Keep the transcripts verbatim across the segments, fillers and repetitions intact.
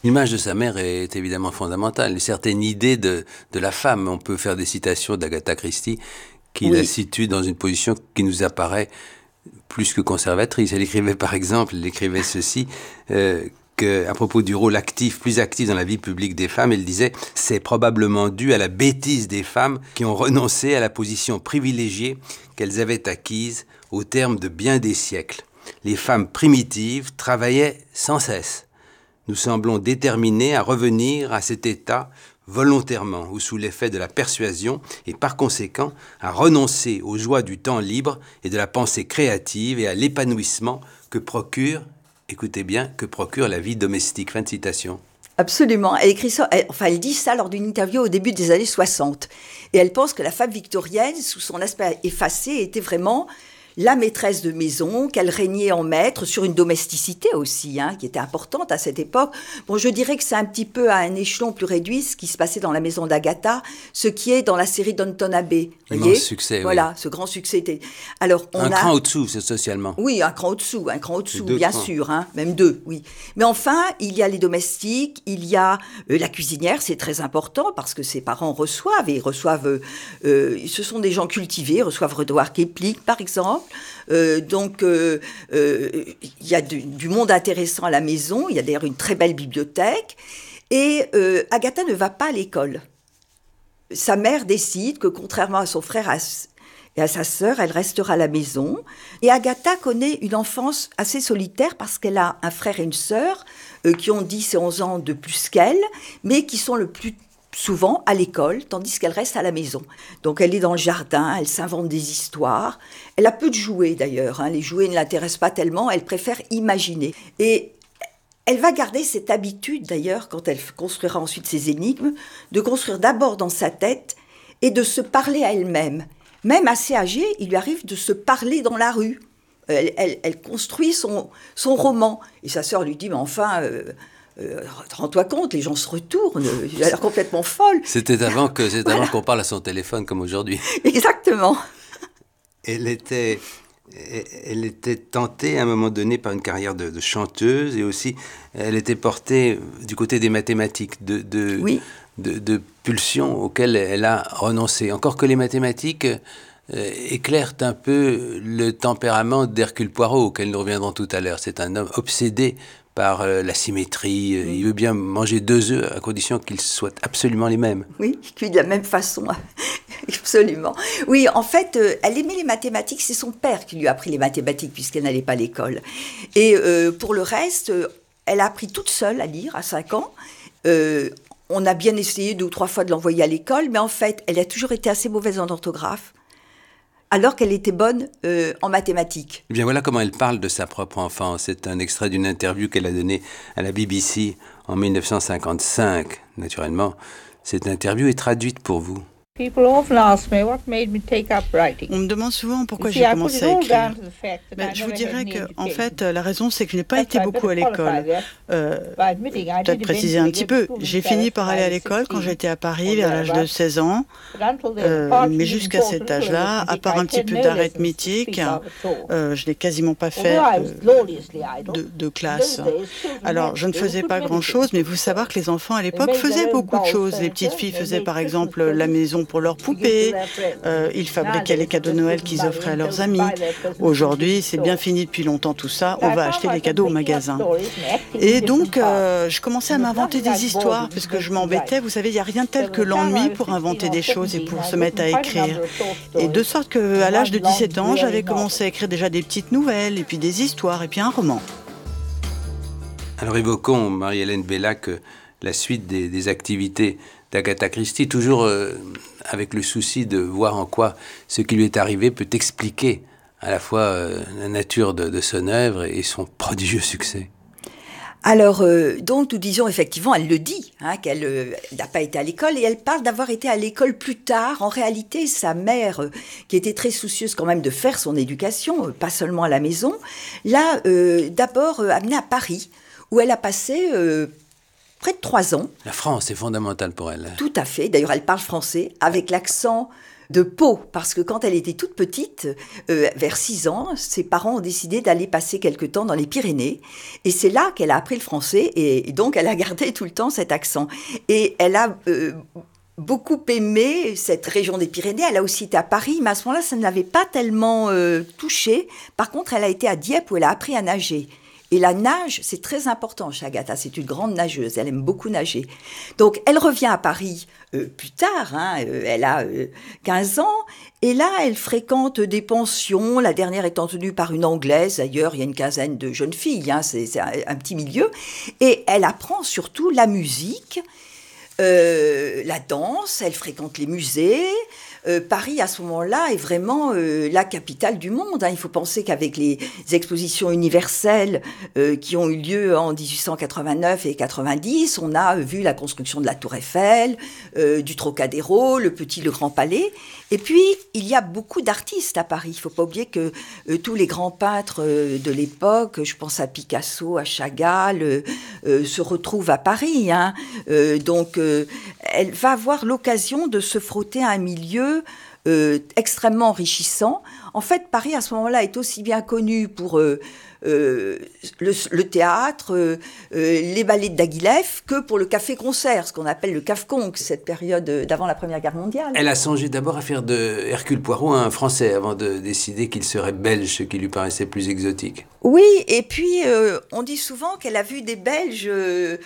L'image de sa mère est évidemment fondamentale. Une certaine idée de, de la femme. On peut faire des citations d'Agatha Christie qui oui. la situe dans une position qui nous apparaît plus que conservatrice. Elle écrivait par exemple, elle écrivait ceci, euh, que, à propos du rôle actif, plus actif dans la vie publique des femmes, elle disait « C'est probablement dû à la bêtise des femmes qui ont renoncé à la position privilégiée qu'elles avaient acquise au terme de bien des siècles. Les femmes primitives travaillaient sans cesse. Nous semblons déterminés à revenir à cet état volontairement ou sous l'effet de la persuasion et par conséquent à renoncer aux joies du temps libre et de la pensée créative et à l'épanouissement que procure, écoutez bien, que procure la vie domestique. » Fin de citation. Absolument. Elle écrit ça, elle, enfin elle dit ça lors d'une interview au début des années soixante. Et elle pense que la femme victorienne, sous son aspect effacé, était vraiment la maîtresse de maison, qu'elle régnait en maître sur une domesticité aussi, hein, qui était importante à cette époque. Bon, je dirais que c'est un petit peu à un échelon plus réduit ce qui se passait dans la maison d'Agatha, ce qui est dans la série Downton Abbey. Immense succès, voilà, oui. ce grand succès. Était... Alors, on un a... cran au-dessous, c'est socialement. Oui, un cran au-dessous, un cran au-dessous, deux bien crans. sûr, hein, même deux, oui. Mais enfin, il y a les domestiques, il y a euh, la cuisinière, c'est très important parce que ses parents reçoivent, et ils reçoivent, euh, ce sont des gens cultivés, ils reçoivent Rudyard Kipling, par exemple. Euh, donc, euh, euh, il y a du, du monde intéressant à la maison. Il y a d'ailleurs une très belle bibliothèque. Et euh, Agatha ne va pas à l'école. Sa mère décide que, contrairement à son frère et à sa sœur, elle restera à la maison. Et Agatha connaît une enfance assez solitaire parce qu'elle a un frère et une sœur euh, qui ont dix et onze ans de plus qu'elle, mais qui sont le plus souvent à l'école, tandis qu'elle reste à la maison. Donc elle est dans le jardin, elle s'invente des histoires. Elle a peu de jouets d'ailleurs, hein. Les jouets ne l'intéressent pas tellement, elle préfère imaginer. Et elle va garder cette habitude d'ailleurs, quand elle construira ensuite ses énigmes, de construire d'abord dans sa tête et de se parler à elle-même. Même assez âgée, il lui arrive de se parler dans la rue. Elle, elle, elle construit son, son roman. Et sa sœur lui dit, mais enfin... Euh, Euh, rends-toi compte, les gens se retournent, elle a l'air complètement folle. C'était avant, que, c'était voilà. avant qu'on parle à son téléphone comme aujourd'hui. Exactement. Elle était, elle était tentée à un moment donné par une carrière de, de chanteuse et aussi elle était portée du côté des mathématiques, de, de, oui. de, de pulsions auxquelles elle a renoncé. Encore que les mathématiques euh, éclairent un peu le tempérament d'Hercule Poirot, auquel nous reviendrons tout à l'heure. C'est un homme obsédé par euh, la symétrie. Mmh. Il veut bien manger deux œufs à condition qu'ils soient absolument les mêmes. Oui, cuit de la même façon, absolument. Oui, en fait, euh, elle aimait les mathématiques. C'est son père qui lui a appris les mathématiques puisqu'elle n'allait pas à l'école. Et euh, pour le reste, euh, elle a appris toute seule à lire à cinq ans. Euh, on a bien essayé deux ou trois fois de l'envoyer à l'école, mais en fait, elle a toujours été assez mauvaise en orthographe, alors qu'elle était bonne euh, en mathématiques. Eh bien, voilà comment elle parle de sa propre enfance. C'est un extrait d'une interview qu'elle a donnée à la B B C en mille neuf cent cinquante-cinq. Naturellement, cette interview est traduite pour vous. On me demande souvent pourquoi j'ai commencé à écrire. Mais je vous dirais que, en fait, la raison, c'est que je n'ai pas été beaucoup à l'école. Euh, peut-être préciser un petit peu. J'ai fini par aller à l'école quand j'étais à Paris, vers l'âge de seize ans. Euh, mais jusqu'à cet âge-là, à part un petit peu d'arithmétique, euh, je n'ai quasiment pas fait euh, de, de classe. Alors, je ne faisais pas grand-chose, mais vous savez que les enfants, à l'époque, faisaient beaucoup de choses. Les petites filles faisaient, par exemple, la maison pour leurs poupées, euh, ils fabriquaient les cadeaux de Noël qu'ils offraient à leurs amis. Aujourd'hui, c'est bien fini depuis longtemps tout ça, on va acheter les cadeaux au magasin. Et donc, euh, je commençais à m'inventer des histoires, parce que je m'embêtais, vous savez, il n'y a rien de tel que l'ennui pour inventer des choses et pour se mettre à écrire. Et de sorte qu'à l'âge de dix-sept ans, j'avais commencé à écrire déjà des petites nouvelles, et puis des histoires, et puis un roman. Alors évoquons, Marie-Hélène Bellac, la suite des, des activités d'Agatha Christie, toujours euh, avec le souci de voir en quoi ce qui lui est arrivé peut expliquer à la fois euh, la nature de, de son œuvre et son prodigieux succès. Alors, euh, donc, nous disions effectivement, elle le dit, hein, qu'elle euh, n'a pas été à l'école, et elle parle d'avoir été à l'école plus tard. En réalité, sa mère, euh, qui était très soucieuse quand même de faire son éducation, euh, pas seulement à la maison, l'a euh, d'abord euh, amenée à Paris, où elle a passé... Euh, près de trois ans. La France est fondamentale pour elle. Tout à fait. D'ailleurs, elle parle français avec l'accent de Pau, parce que quand elle était toute petite, euh, vers six ans, ses parents ont décidé d'aller passer quelque temps dans les Pyrénées, et c'est là qu'elle a appris le français, et, et donc elle a gardé tout le temps cet accent. Et elle a euh, beaucoup aimé cette région des Pyrénées, elle a aussi été à Paris, mais à ce moment-là, ça ne l'avait pas tellement euh, touchée. Par contre, elle a été à Dieppe où elle a appris à nager. Et la nage, c'est très important chez Agatha, c'est une grande nageuse, elle aime beaucoup nager. Donc elle revient à Paris euh, plus tard, hein, euh, elle a euh, quinze ans, et là elle fréquente des pensions, la dernière étant tenue par une Anglaise, d'ailleurs il y a une quinzaine de jeunes filles, hein, c'est, c'est un, un petit milieu, et elle apprend surtout la musique, euh, la danse, elle fréquente les musées. Euh, Paris, à ce moment-là, est vraiment euh, la capitale du monde. Hein. Il faut penser qu'avec les expositions universelles euh, qui ont eu lieu en dix-huit cent quatre-vingt-neuf et quatre-vingt-dix, on a vu la construction de la Tour Eiffel, euh, du Trocadéro, le Petit, le Grand Palais. Et puis, il y a beaucoup d'artistes à Paris. Il ne faut pas oublier que euh, tous les grands peintres euh, de l'époque, je pense à Picasso, à Chagall, euh, euh, se retrouvent à Paris. Hein. Euh, donc, euh, elle va avoir l'occasion de se frotter à un milieu euh, extrêmement enrichissant. En fait, Paris, à ce moment-là, est aussi bien connu pour euh, euh, le, le théâtre, euh, euh, les ballets de Diaghilev, que pour le café-concert, ce qu'on appelle le caf-conc, cette période d'avant la Première Guerre mondiale. Elle a songé d'abord à faire de Hercule Poirot un Français, avant de décider qu'il serait belge, ce qui lui paraissait plus exotique. Oui, et puis euh, on dit souvent qu'elle a vu des Belges euh,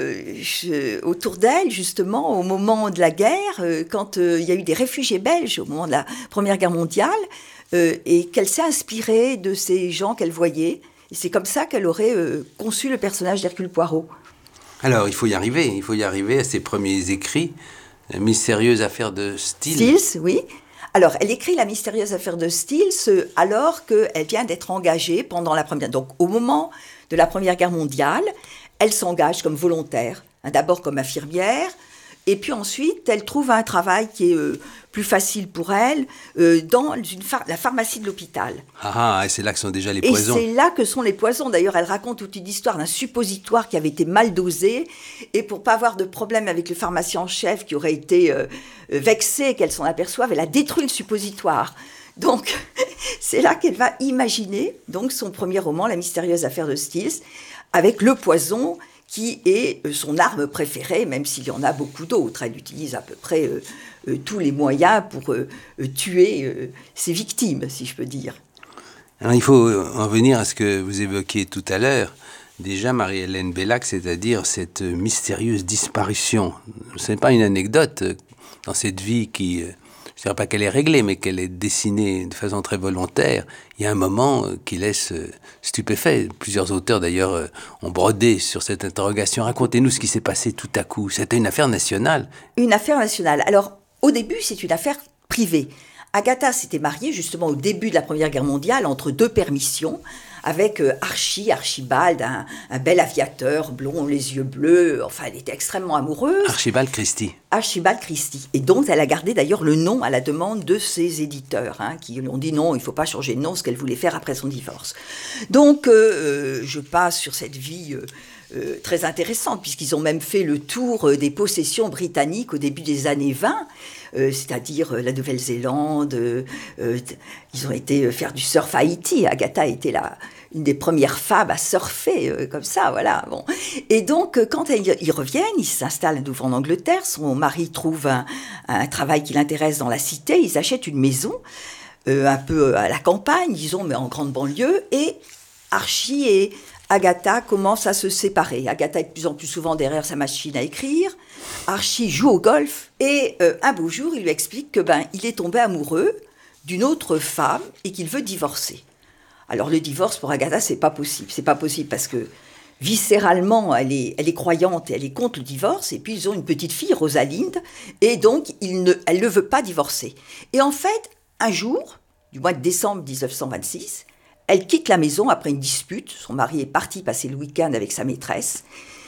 euh, autour d'elle, justement, au moment de la guerre, euh, quand euh, il y a eu des réfugiés belges au moment de la Première Guerre mondiale, euh, et qu'elle s'est inspirée de ces gens qu'elle voyait. Et c'est comme ça qu'elle aurait euh, conçu le personnage d'Hercule Poirot. Alors, il faut y arriver, il faut y arriver à ses premiers écrits, La mystérieuse affaire de Steele. Steele, oui. Alors, elle écrit La mystérieuse affaire de Steele alors qu'elle vient d'être engagée pendant la première... Donc, au moment de la Première Guerre mondiale, elle s'engage comme volontaire, hein, d'abord comme infirmière, et puis ensuite, elle trouve un travail qui est euh, plus facile pour elle euh, dans une phar- la pharmacie de l'hôpital. Ah, et c'est là que sont déjà les et poisons. Et c'est là que sont les poisons. D'ailleurs, elle raconte toute une histoire d'un suppositoire qui avait été mal dosé, et pour pas avoir de problème avec le pharmacien en chef qui aurait été euh, vexé qu'elle s'en aperçoive, elle a détruit le suppositoire. Donc, c'est là qu'elle va imaginer donc son premier roman, La mystérieuse affaire de Steele, avec le poison qui est son arme préférée, même s'il y en a beaucoup d'autres. Elle utilise à peu près euh, euh, tous les moyens pour euh, euh, tuer euh, ses victimes, si je peux dire. Alors, il faut en venir à ce que vous évoquiez tout à l'heure. Déjà, Marie-Hélène Bellac, c'est-à-dire cette mystérieuse disparition. Ce n'est pas une anecdote dans cette vie qui... Je ne dirais pas qu'elle est réglée, mais qu'elle est dessinée de façon très volontaire. Il y a un moment qui laisse stupéfait. Plusieurs auteurs, d'ailleurs, ont brodé sur cette interrogation. Racontez-nous ce qui s'est passé tout à coup. C'était une affaire nationale. Une affaire nationale. Alors, au début, c'est une affaire privée. Agatha s'était mariée, justement, au début de la Première Guerre mondiale, entre deux permissions, avec Archie, Archibald, un, un bel aviateur, blond, les yeux bleus. Enfin, elle était extrêmement amoureuse. Archibald Christie. Archibald Christie. Et donc, elle a gardé d'ailleurs le nom à la demande de ses éditeurs, hein, qui lui ont dit non, il ne faut pas changer de nom, ce qu'elle voulait faire après son divorce. Donc, euh, je passe sur cette vie... Euh, Euh, très intéressante, puisqu'ils ont même fait le tour euh, des possessions britanniques au début des années vingt, euh, c'est-à-dire euh, la Nouvelle-Zélande, euh, euh, ils ont été euh, faire du surf à Haïti. Agatha était la, une des premières femmes à surfer, euh, comme ça, voilà. Bon. Et donc, euh, quand ils, ils reviennent, ils s'installent à nouveau en Angleterre, son mari trouve un, un travail qui l'intéresse dans la cité, ils achètent une maison, euh, un peu à la campagne, disons, mais en grande banlieue, et Archie et Agatha commence à se séparer. Agatha est de plus en plus souvent derrière sa machine à écrire. Archie joue au golf. Et euh, un beau jour, il lui explique que ben, il est tombé amoureux d'une autre femme et qu'il veut divorcer. Alors le divorce pour Agatha, c'est pas possible. C'est pas possible parce que viscéralement, elle est, elle est croyante et elle est contre le divorce. Et puis ils ont une petite fille, Rosalinde, et donc il ne, elle ne veut pas divorcer. Et en fait, un jour, du mois de décembre dix-neuf cent vingt-six, elle quitte la maison après une dispute. Son mari est parti passer le week-end avec sa maîtresse.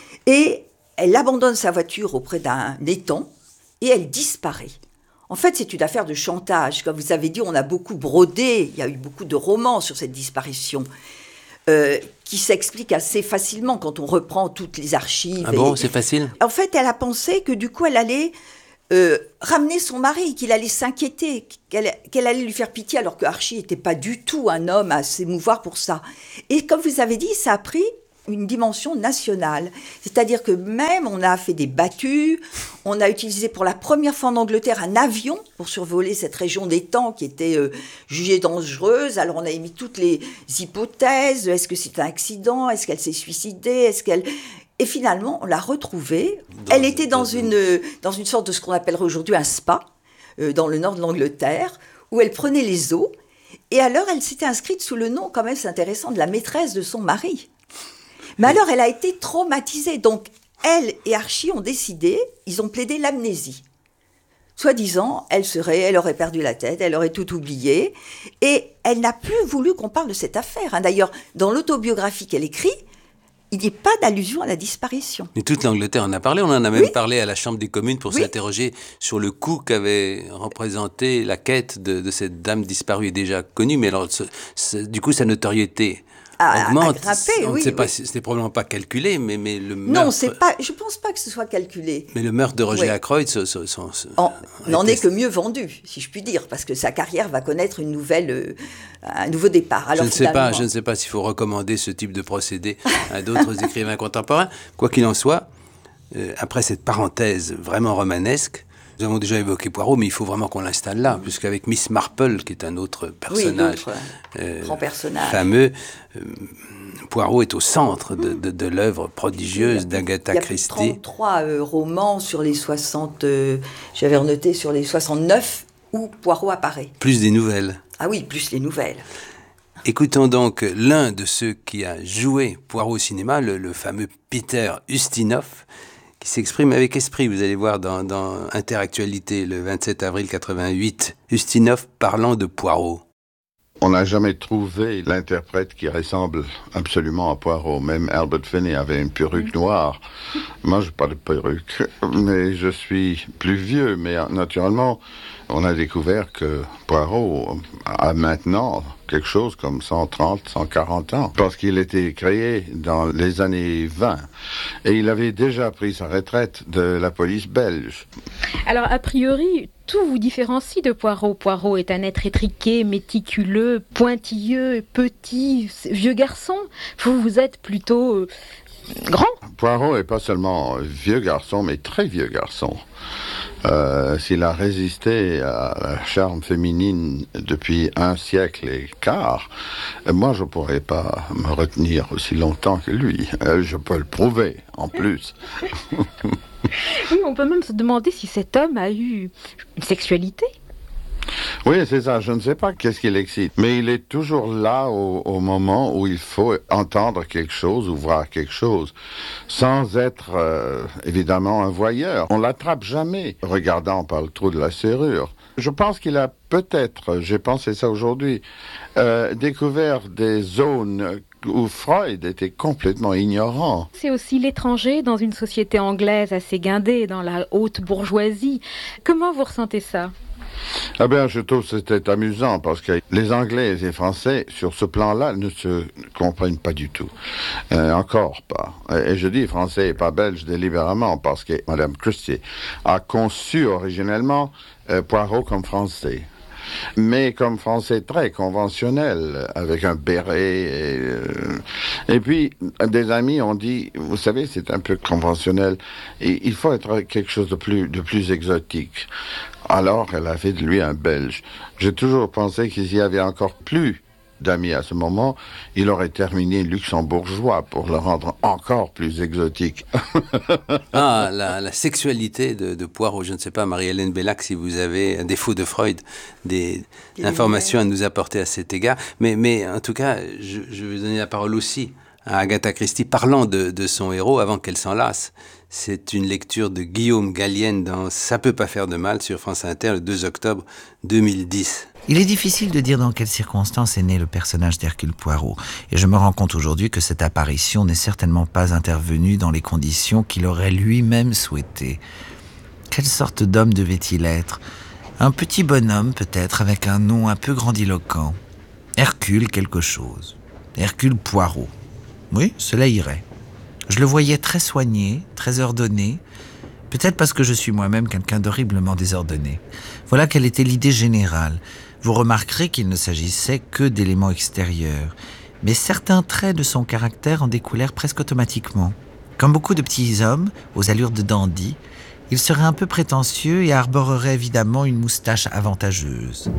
Et elle abandonne sa voiture auprès d'un étang et elle disparaît. En fait, c'est une affaire de chantage. Comme vous avez dit, on a beaucoup brodé. Il y a eu beaucoup de romans sur cette disparition euh, qui s'explique assez facilement quand on reprend toutes les archives. Ah bon, et... c'est facile ? En fait, elle a pensé que du coup, elle allait euh, ramener son mari, qu'il allait s'inquiéter, qu'elle, qu'elle allait lui faire pitié, alors que Archie n'était pas du tout un homme à s'émouvoir pour ça. Et comme vous avez dit, ça a pris une dimension nationale. C'est-à-dire que même on a fait des battues, on a utilisé pour la première fois en Angleterre un avion pour survoler cette région d'Étang qui était euh, jugée dangereuse. Alors on a émis toutes les hypothèses. Est-ce que c'est un accident? Est-ce qu'elle s'est suicidée? Est-ce qu'elle... Et finalement, on l'a retrouvée. Dans Elle était dans, dans, une, une... dans une sorte de ce qu'on appellerait aujourd'hui un spa, euh, dans le nord de l'Angleterre, où elle prenait les eaux. Et alors, elle s'était inscrite sous le nom, quand même, c'est intéressant, de la maîtresse de son mari. Mais alors, elle a été traumatisée. Donc, elle et Archie ont décidé, ils ont plaidé l'amnésie. Soi-disant, elle serait, elle aurait perdu la tête, elle aurait tout oublié. Et elle n'a plus voulu qu'on parle de cette affaire. Hein. D'ailleurs, dans l'autobiographie qu'elle écrit, il n'y a pas d'allusion à la disparition. Mais toute l'Angleterre en a parlé. On en a même oui. parlé à la Chambre des communes pour oui. s'interroger sur le coût qu'avait représenté la quête de, de cette dame disparue et déjà connue. Mais alors, ce, ce, du coup, sa notoriété à, augmente. À grimper, on oui, ne sait oui. pas, c'était probablement pas calculé, mais, mais le meurtre... Non, c'est pas, je ne pense pas que ce soit calculé. Mais le meurtre de Roger oui. Ackroyd... Ce, ce, ce, ce, en, n'en est que mieux vendu, si je puis dire, parce que sa carrière va connaître une nouvelle, euh, un nouveau départ. Alors, je, ne sais pas, je ne sais pas s'il faut recommander ce type de procédé à d'autres écrivains contemporains. Quoi qu'il en soit, euh, après cette parenthèse vraiment romanesque, nous avons déjà évoqué Poirot, mais il faut vraiment qu'on l'installe là, mmh. puisqu'avec Miss Marple, qui est un autre personnage, oui, euh, grand personnage fameux, euh, Poirot est au centre de, de, de l'œuvre prodigieuse d'Agatha Christie. Il y a trente-trois euh, romans sur les soixante, euh, j'avais noté sur les soixante-neuf, où Poirot apparaît. Plus des nouvelles. Ah oui, plus les nouvelles. Écoutons donc l'un de ceux qui a joué Poirot au cinéma, le, le fameux Peter Ustinov, qui s'exprime avec esprit, vous allez voir dans, dans Interactualité, le vingt-sept avril quatre-vingt-huit, Ustinov parlant de Poirot. On n'a jamais trouvé l'interprète qui ressemble absolument à Poirot. Même Albert Finney avait une perruque noire. Moi, je n'ai pas de perruque, mais je suis plus vieux. Mais naturellement, on a découvert que Poirot a maintenant quelque chose comme cent trente, cent quarante ans, parce qu'il était créé dans les années vingt. Et il avait déjà pris sa retraite de la police belge. Alors, a priori, tout vous différencie de Poirot. Poirot est un être étriqué, méticuleux, pointilleux, petit, vieux garçon. Vous, vous êtes plutôt euh, grand. Poirot est pas seulement vieux garçon, mais très vieux garçon. Euh, s'il a résisté à la charme féminine depuis un siècle et quart, moi je pourrais pas me retenir aussi longtemps que lui. Euh, je peux le prouver, en plus. Oui, on peut même se demander si cet homme a eu une sexualité. Oui, c'est ça. Je ne sais pas qu'est-ce qui l'excite. Mais il est toujours là au, au moment où il faut entendre quelque chose ou voir quelque chose, sans être euh, évidemment un voyeur. On l'attrape jamais regardant par le trou de la serrure. Je pense qu'il a peut-être, j'ai pensé ça aujourd'hui, euh, découvert des zones où Freud était complètement ignorant. C'est aussi l'étranger dans une société anglaise assez guindée, dans la haute bourgeoisie. Comment vous ressentez ça ? Ah bien, je trouve que c'était amusant parce que les Anglais et les Français, sur ce plan-là, ne se comprennent pas du tout. Euh, encore pas. Et je dis français et pas belge délibérément parce que Madame Christie a conçu originellement euh, Poirot comme français. Mais comme français très conventionnel, avec un béret. Et, euh, et puis, des amis ont dit, vous savez, c'est un peu conventionnel, et il faut être quelque chose de plus, de plus exotique. Alors, elle a fait de lui un Belge. J'ai toujours pensé qu'il y avait encore plus d'amis à ce moment, il aurait terminé luxembourgeois pour le rendre encore plus exotique. Ah, la, la sexualité de, de Poirot, je ne sais pas, Marie-Hélène Bellac, si vous avez, à défaut de Freud, des, des informations à nous apporter à cet égard. Mais, mais en tout cas, je, je vais donner la parole aussi à Agatha Christie, parlant de, de son héros avant qu'elle s'en lasse. C'est une lecture de Guillaume Gallienne dans Ça peut pas faire de mal sur France Inter le deux octobre deux mille dix. Il est difficile de dire dans quelles circonstances est né le personnage d'Hercule Poirot, et je me rends compte aujourd'hui que cette apparition n'est certainement pas intervenue dans les conditions qu'il aurait lui-même souhaitées. Quelle sorte d'homme devait-il être ? Un petit bonhomme peut-être, avec un nom un peu grandiloquent. Hercule quelque chose. Hercule Poirot. Oui, cela irait. Je le voyais très soigné, très ordonné, Peut-être parce que je suis moi-même quelqu'un d'horriblement désordonné. Voilà quelle était l'idée générale. Vous remarquerez qu'il ne s'agissait que d'éléments extérieurs, mais certains traits de son caractère en découlèrent presque automatiquement. Comme beaucoup de petits hommes, aux allures de dandy, il serait un peu prétentieux et arborerait évidemment une moustache avantageuse.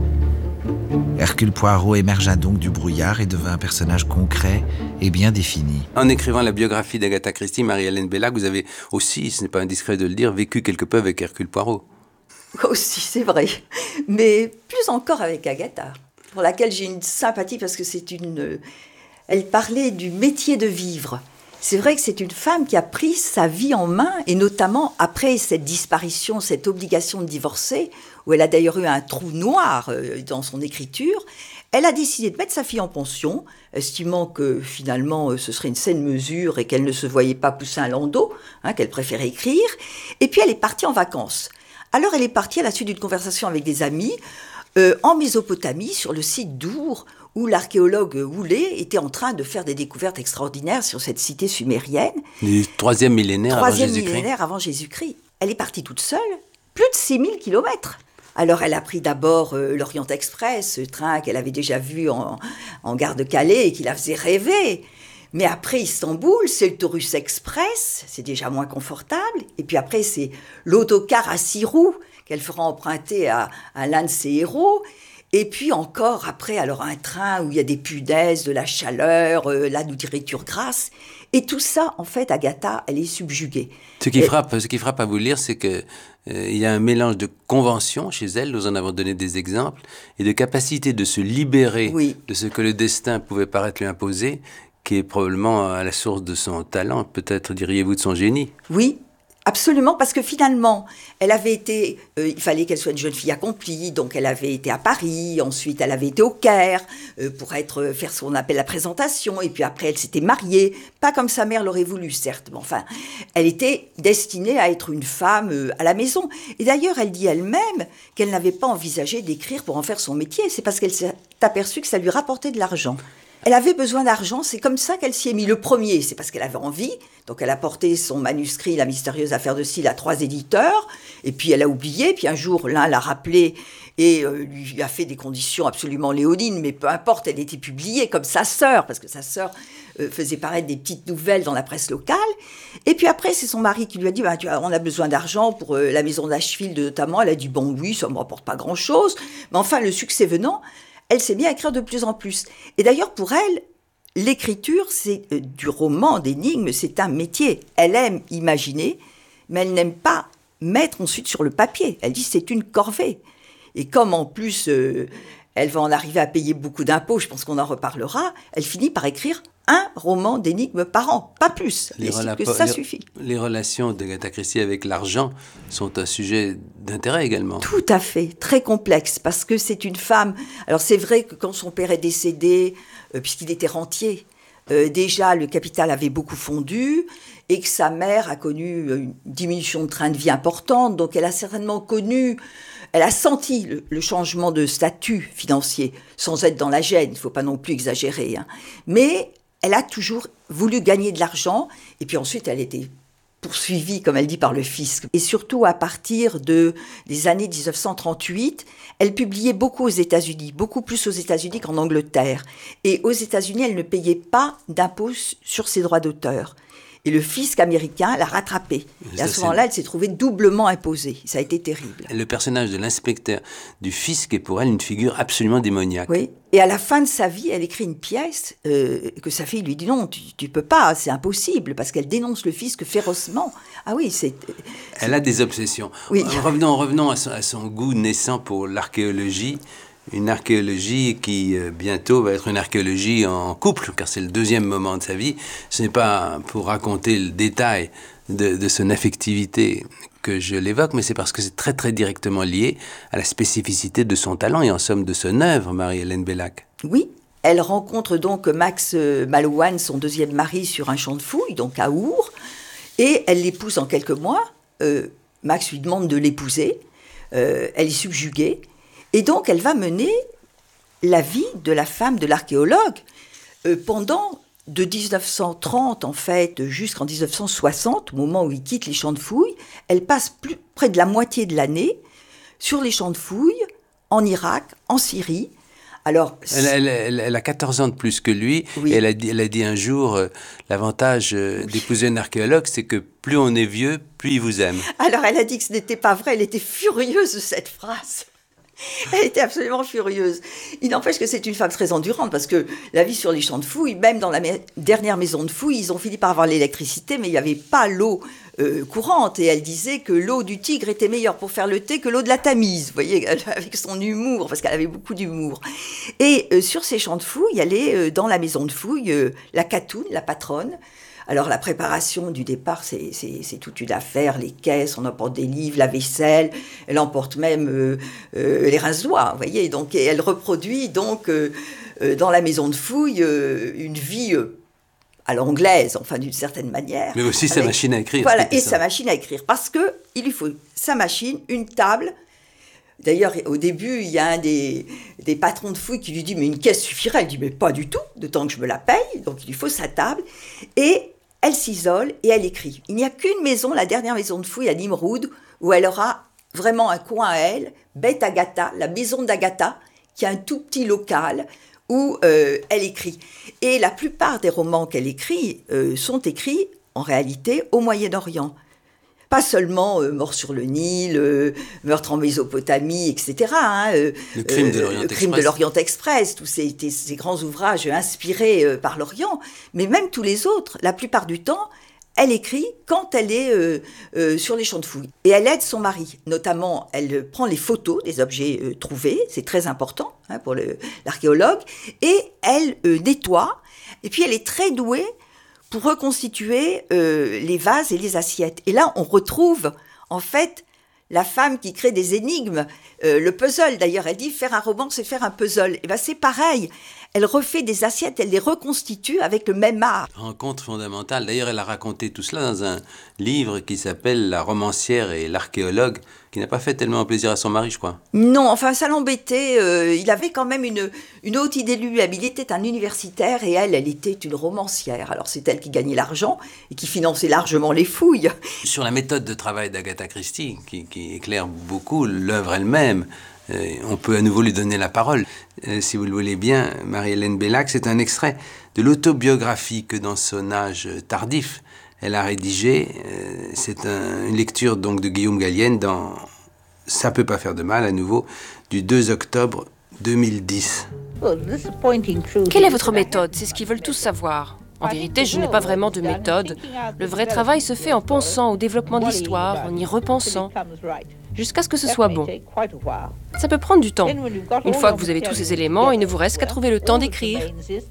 Hercule Poirot émergea donc du brouillard et devint un personnage concret et bien défini. En écrivant la biographie d'Agatha Christie, Marie-Hélène Bellac, vous avez aussi, ce n'est pas indiscret de le dire, vécu quelque peu avec Hercule Poirot. Aussi, c'est vrai. Mais plus encore avec Agatha, pour laquelle j'ai une sympathie parce que c'est une... Elle parlait du métier de vivre. C'est vrai que c'est une femme qui a pris sa vie en main, et notamment après cette disparition, cette obligation de divorcer, où elle a d'ailleurs eu un trou noir dans son écriture. Elle a décidé de mettre sa fille en pension, estimant que finalement ce serait une saine mesure et qu'elle ne se voyait pas pousser un landau, hein, qu'elle préférait écrire. Et puis elle est partie en vacances. Alors elle est partie à la suite d'une conversation avec des amis euh, en Mésopotamie, sur le site d'Our, où l'archéologue Houlet était en train de faire des découvertes extraordinaires sur cette cité sumérienne. Du troisième millénaire troisième avant Jésus-Christ. millénaire avant Jésus-Christ. Elle est partie toute seule, plus de six mille kilomètres. Alors elle a pris d'abord euh, l'Orient Express, ce train qu'elle avait déjà vu en, en gare de Calais et qui la faisait rêver. Mais après Istanbul, c'est le Taurus Express, c'est déjà moins confortable. Et puis après, c'est l'autocar à six roues qu'elle fera emprunter à, à l'un de ses héros. Et puis encore après, alors un train où il y a des punaises, de la chaleur, euh, la nourriture grasse. Et tout ça, en fait, Agatha, elle est subjuguée. Ce qui, et... frappe, ce qui frappe à vous lire, c'est qu'il euh, y a un mélange de conventions chez elle, nous en avons donné des exemples, et de capacité de se libérer oui. de ce que le destin pouvait paraître lui imposer, qui est probablement à la source de son talent, peut-être diriez-vous de son génie. Oui. Absolument, parce que finalement, elle avait été, euh, il fallait qu'elle soit une jeune fille accomplie, donc elle avait été à Paris, ensuite elle avait été au Caire euh, pour être, faire ce qu'on appelle la présentation, et puis après elle s'était mariée, pas comme sa mère l'aurait voulu certes, mais enfin, elle était destinée à être une femme euh, à la maison. Et d'ailleurs, elle dit elle-même qu'elle n'avait pas envisagé d'écrire pour en faire son métier, c'est parce qu'elle s'est aperçue que ça lui rapportait de l'argent. Elle avait besoin d'argent, c'est comme ça qu'elle s'y est mise. Le premier, c'est parce qu'elle avait envie. Donc elle a porté son manuscrit, La mystérieuse affaire de Sylle, à trois éditeurs. Et puis elle a oublié. Puis un jour, l'un l'a rappelé et euh, lui a fait des conditions absolument léonines. Mais peu importe, elle était publiée comme sa sœur, parce que sa sœur euh, faisait paraître des petites nouvelles dans la presse locale. Et puis après, c'est son mari qui lui a dit bah, « on a besoin d'argent pour euh, la maison d'Ashfield notamment ». Elle a dit « bon oui, ça ne me rapporte pas grand-chose ». Mais enfin, le succès venant, elle s'est mise à écrire de plus en plus. Et d'ailleurs, pour elle, l'écriture, c'est euh, du roman, d'énigmes, c'est un métier. Elle aime imaginer, mais elle n'aime pas mettre ensuite sur le papier. Elle dit c'est une corvée. Et comme en plus, euh, elle va en arriver à payer beaucoup d'impôts, je pense qu'on en reparlera, elle finit par écrire un roman d'énigmes par an, pas plus. Les, rela- que ça les, suffit. Les relations d'Agatha Christie avec l'argent sont un sujet d'intérêt également. Tout à fait, très complexe, parce que c'est une femme... Alors c'est vrai que quand son père est décédé, euh, puisqu'il était rentier, euh, déjà le capital avait beaucoup fondu, et que sa mère a connu une diminution de train de vie importante, donc elle a certainement connu... Elle a senti le, le changement de statut financier, sans être dans la gêne, il ne faut pas non plus exagérer. Hein. Mais elle a toujours voulu gagner de l'argent, et puis ensuite elle était poursuivie, comme elle dit, par le fisc. Et surtout à partir de, des années dix-neuf cent trente-huit, elle publiait beaucoup aux États-Unis, beaucoup plus aux États-Unis qu'en Angleterre. Et aux États-Unis, elle ne payait pas d'impôts sur ses droits d'auteur. Et le fisc américain l'a rattrapée. Et à ce moment-là, elle s'est trouvée doublement imposée. Ça a été terrible. Le personnage de l'inspecteur du fisc est pour elle une figure absolument démoniaque. Oui. Et à la fin de sa vie, elle écrit une pièce euh, que sa fille lui dit non, tu, tu peux pas, c'est impossible, parce qu'elle dénonce le fisc férocement. Ah oui, c'est... c'est... Elle a des obsessions. Oui. Revenons, revenons à son, à son goût naissant pour l'archéologie. Une archéologie qui euh, bientôt va être une archéologie en couple, car c'est le deuxième moment de sa vie. Ce n'est pas pour raconter le détail de, de son affectivité que je l'évoque, mais c'est parce que c'est très très directement lié à la spécificité de son talent et en somme de son œuvre, Marie-Hélène Bellac. Oui, elle rencontre donc Max Malouane, son deuxième mari, sur un champ de fouilles, donc à Our, et elle l'épouse en quelques mois. Euh, Max lui demande de l'épouser, euh, elle est subjuguée. Et donc, elle va mener la vie de la femme de l'archéologue euh, pendant de dix-neuf cent trente, en fait, jusqu'en dix-neuf cent soixante, au moment où il quitte les champs de fouilles, elle passe plus, près de la moitié de l'année sur les champs de fouilles, en Irak, en Syrie. Alors, elle, elle, elle, elle a quatorze ans de plus que lui, oui. Et elle a dit, elle a dit un jour, euh, l'avantage euh, oui. d'épouser un archéologue, c'est que plus on est vieux, plus il vous aime. Alors, elle a dit que ce n'était pas vrai, elle était furieuse de cette phrase. Elle était absolument furieuse. Il n'empêche que c'est une femme très endurante, parce que la vie sur les champs de fouilles, même dans la me- dernière maison de fouilles, ils ont fini par avoir l'électricité, mais il n'y avait pas l'eau euh, courante. Et elle disait que l'eau du Tigre était meilleure pour faire le thé que l'eau de la Tamise. Vous voyez, avec son humour, parce qu'elle avait beaucoup d'humour. Et euh, sur ces champs de fouilles, elle est euh, dans la maison de fouilles, euh, la Catoune, la patronne. Alors, la préparation du départ, c'est, c'est, c'est toute une affaire. Les caisses, on emporte des livres, la vaisselle. Elle emporte même euh, euh, les rince-doigts, vous voyez. Donc, et elle reproduit, donc, euh, euh, dans la maison de fouilles, euh, une vie euh, à l'anglaise, enfin, d'une certaine manière. Mais aussi sa avec, machine à écrire. Voilà, et ça. sa machine à écrire. Parce qu'il lui faut sa machine, une table. D'ailleurs, au début, il y a un des, des patrons de fouilles qui lui dit « Mais une caisse suffirait ». Elle dit « Mais pas du tout, de temps que je me la paye. » Donc, il lui faut sa table. Et elle s'isole et elle écrit. Il n'y a qu'une maison, la dernière maison de fouilles à Nimroud, où elle aura vraiment un coin à elle, Beth Agatha, la maison d'Agatha, qui a un tout petit local où euh, elle écrit. Et la plupart des romans qu'elle écrit euh, sont écrits, en réalité, au Moyen-Orient. Pas seulement euh, Mort sur le Nil, euh, Meurtre en Mésopotamie, et cetera. Hein, euh, le crime de l'Orient euh, Express. Crime de l'Orient Express, tous ces, ces grands ouvrages inspirés euh, par l'Orient, mais même tous les autres, la plupart du temps, elle écrit quand elle est euh, euh, sur les champs de fouilles. Et elle aide son mari, notamment, elle prend les photos des objets euh, trouvés, c'est très important hein, pour le, l'archéologue, et elle euh, nettoie, et puis elle est très douée pour reconstituer euh, les vases et les assiettes. Et là, on retrouve, en fait, la femme qui crée des énigmes. Euh, le puzzle, d'ailleurs, elle dit, faire un roman, c'est faire un puzzle. Et bien, c'est pareil. Elle refait des assiettes, elle les reconstitue avec le même art. Rencontre fondamentale. D'ailleurs, elle a raconté tout cela dans un livre qui s'appelle « La romancière et l'archéologue », qui n'a pas fait tellement plaisir à son mari, je crois. Non, enfin, ça l'embêtait. Euh, il avait quand même une, une haute idée de lui-même. Il était un universitaire et elle, elle était une romancière. Alors, c'est elle qui gagnait l'argent et qui finançait largement les fouilles. Sur la méthode de travail d'Agatha Christie, qui, qui éclaire beaucoup l'œuvre elle-même, euh, on peut à nouveau lui donner la parole. Euh, si vous le voulez bien, Marie-Hélène Bellac, c'est un extrait de l'autobiographie que dans son âge tardif, elle a rédigé. Euh, c'est un, une lecture donc de Guillaume Gallienne dans Ça peut pas faire de mal, à nouveau, du deux octobre deux mille dix. Quelle est votre méthode? C'est ce qu'ils veulent tous savoir. En vérité, je n'ai pas vraiment de méthode. Le vrai travail se fait en pensant au développement de l'histoire, en y repensant, jusqu'à ce que ce soit bon. Ça peut prendre du temps. Une fois que vous avez tous ces éléments, il ne vous reste qu'à trouver le temps d'écrire.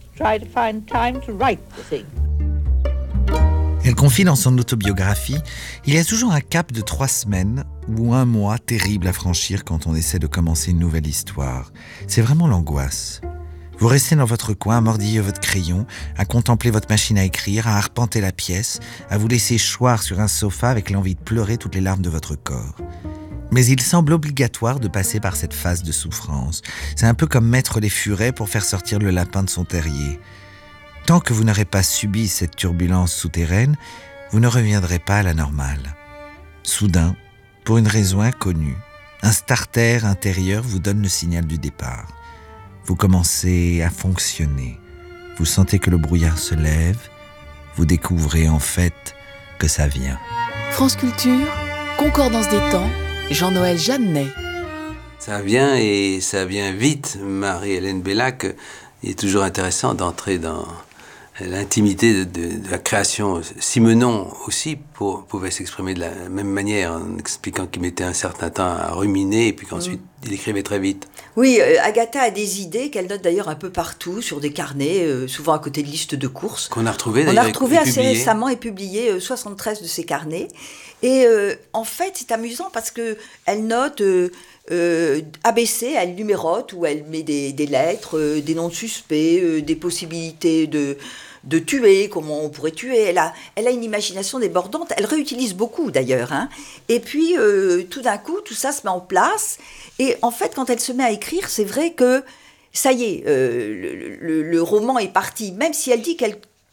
Elle confie dans son autobiographie, il y a toujours un cap de trois semaines ou un mois terrible à franchir quand on essaie de commencer une nouvelle histoire. C'est vraiment l'angoisse. Vous restez dans votre coin à mordiller votre crayon, à contempler votre machine à écrire, à arpenter la pièce, à vous laisser choir sur un sofa avec l'envie de pleurer toutes les larmes de votre corps. Mais il semble obligatoire de passer par cette phase de souffrance. C'est un peu comme mettre les furets pour faire sortir le lapin de son terrier. Tant que vous n'aurez pas subi cette turbulence souterraine, vous ne reviendrez pas à la normale. Soudain, pour une raison inconnue, un starter intérieur vous donne le signal du départ. Vous commencez à fonctionner. Vous sentez que le brouillard se lève. Vous découvrez en fait que ça vient. France Culture, Concordance des temps, Jean-Noël Jeannet. Ça vient et ça vient vite. Marie-Hélène Bellac, il est toujours intéressant d'entrer dans l'intimité de, de, de la création. Simenon aussi pour, pouvait s'exprimer de la même manière en expliquant qu'il mettait un certain temps à ruminer et puis qu'ensuite mmh. il écrivait très vite. Oui, euh, Agatha a des idées qu'elle note d'ailleurs un peu partout sur des carnets, euh, souvent à côté de listes de courses. Qu'on a retrouvé d'ailleurs. On a retrouvé assez publié. récemment et publié euh, soixante-treize de ces carnets. Et euh, en fait, c'est amusant parce que elle note euh, euh, A B C, elle numérote où elle met des, des lettres, euh, des noms de suspects, euh, des possibilités de de tuer, comment on pourrait tuer. Elle a, elle a une imagination débordante. Elle réutilise beaucoup, d'ailleurs. Hein. Et puis, euh, tout d'un coup, tout ça se met en place. Et en fait, quand elle se met à écrire, c'est vrai que, ça y est, euh, le, le, le roman est parti. Même si elle dit qu'elle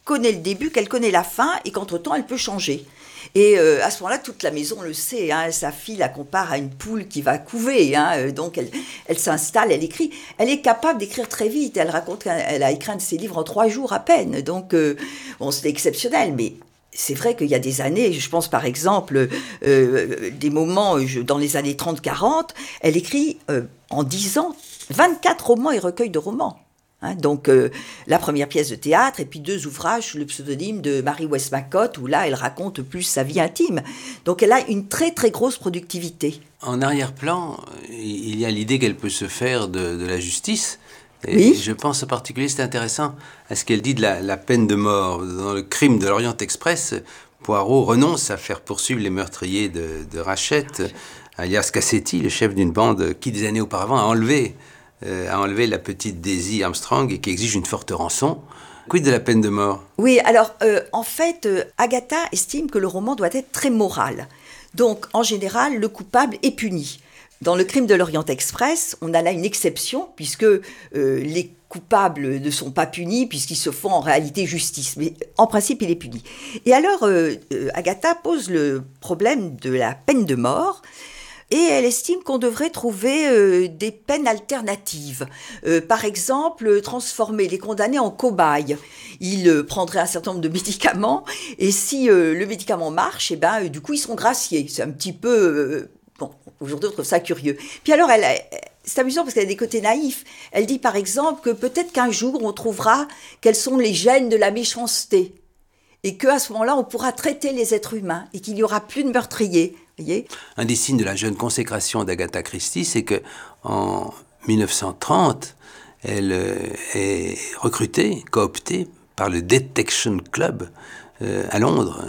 connaît le début, qu'elle connaît la fin, et qu'entre-temps, elle peut changer. Et euh, à ce moment-là, toute la maison le sait. Hein, sa fille la compare à une poule qui va couver. Hein, donc, elle, elle s'installe, elle écrit. Elle est capable d'écrire très vite. Elle raconte qu'elle a écrit un de ses livres en trois jours à peine. Donc, euh, bon, c'était exceptionnel. Mais c'est vrai qu'il y a des années, je pense par exemple, euh, des moments, je, dans les années trente quarante, elle écrit euh, en dix ans vingt-quatre romans et recueils de romans. Hein, donc, euh, la première pièce de théâtre et puis deux ouvrages sous le pseudonyme de Mary Westmacott, où là, elle raconte plus sa vie intime. Donc, elle a une très, très grosse productivité. En arrière-plan, il y a l'idée qu'elle peut se faire de, de la justice. Et oui. Je pense en particulier, c'est intéressant, à ce qu'elle dit de la, la peine de mort. Dans le crime de l'Orient Express, Poirot renonce à faire poursuivre les meurtriers de, de Rachette, alias Cassetti, le chef d'une bande qui, des années auparavant, a enlevé Euh, a enlevé la petite Daisy Armstrong et qui exige une forte rançon. Quid de la peine de mort ? Oui, alors, euh, en fait, euh, Agatha estime que le roman doit être très moral. Donc, en général, le coupable est puni. Dans le crime de l'Orient Express, on a là une exception, puisque euh, les coupables ne sont pas punis, puisqu'ils se font en réalité justice. Mais en principe, il est puni. Et alors, euh, euh, Agatha pose le problème de la peine de mort, et elle estime qu'on devrait trouver euh, des peines alternatives. Euh, par exemple, transformer les condamnés en cobayes. Ils euh, prendraient un certain nombre de médicaments, et si euh, le médicament marche, eh ben, euh, du coup, ils seront graciés. C'est un petit peu... Euh, bon, aujourd'hui, on trouve ça curieux. Puis alors, elle, c'est amusant parce qu'elle a des côtés naïfs. Elle dit, par exemple, que peut-être qu'un jour, on trouvera quels sont les gènes de la méchanceté. Et qu'à ce moment-là, on pourra traiter les êtres humains, et qu'il n'y aura plus de meurtriers. Voyez ? Un des signes de la jeune consécration d'Agatha Christie, c'est qu'en dix-neuf cent trente, elle est recrutée, cooptée par le Detection Club euh, à Londres,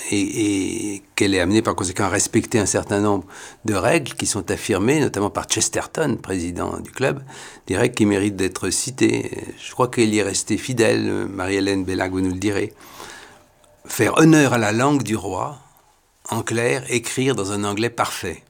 et, et qu'elle est amenée par conséquent à respecter un certain nombre de règles qui sont affirmées, notamment par Chesterton, président du club, des règles qui méritent d'être citées. Je crois qu'elle y est restée fidèle, Marie-Hélène Bellac, vous nous le direz. Faire honneur à la langue du roi, en clair, écrire dans un anglais parfait.